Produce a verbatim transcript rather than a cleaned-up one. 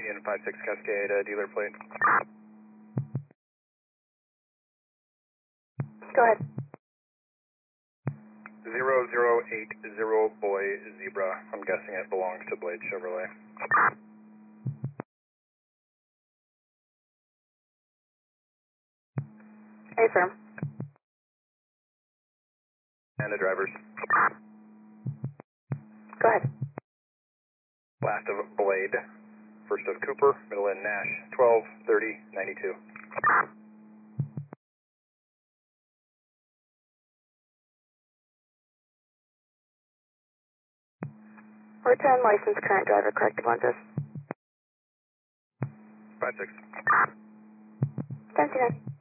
Union five six Cascade, uh, dealer plate. Go ahead. Zero zero eight zero Boy Zebra. I'm guessing it belongs to Blade Chevrolet. Affirm. And the drivers. Go ahead. Last of Blade. First of Cooper. Middle in Nash. twelve thirty ninety-two. Return license, current driver, corrective address. five six. seventy-nine.